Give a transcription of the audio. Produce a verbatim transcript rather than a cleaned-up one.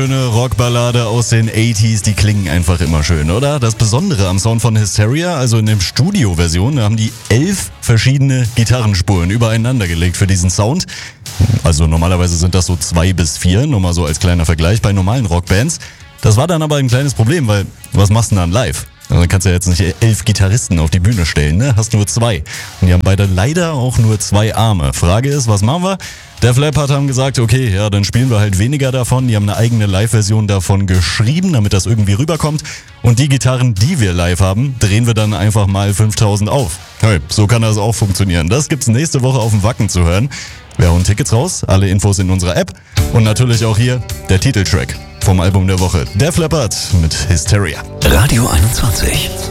Schöne Rockballade aus den achtziger, die klingen einfach immer schön, oder? Das Besondere am Sound von Hysteria, also in der Studio-Version, da haben die elf verschiedene Gitarrenspuren übereinander gelegt für diesen Sound. Also normalerweise sind das so zwei bis vier, nur mal so als kleiner Vergleich bei normalen Rockbands. Das war dann aber ein kleines Problem, weil was machst du denn dann live? Also kannst du ja jetzt nicht elf Gitarristen auf die Bühne stellen, ne? Hast nur zwei. Und die haben beide leider auch nur zwei Arme. Frage ist, was machen wir? Def Leppard haben gesagt, okay, ja, dann spielen wir halt weniger davon. Die haben eine eigene Live-Version davon geschrieben, damit das irgendwie rüberkommt. Und die Gitarren, die wir live haben, drehen wir dann einfach mal fünftausend auf. Hey, so kann das auch funktionieren. Das gibt's nächste Woche auf dem Wacken zu hören. Wir hauen Tickets raus, alle Infos in unserer App. Und natürlich auch hier der Titeltrack vom Album der Woche. Def Leppard mit Hysteria. Radio einundzwanzig.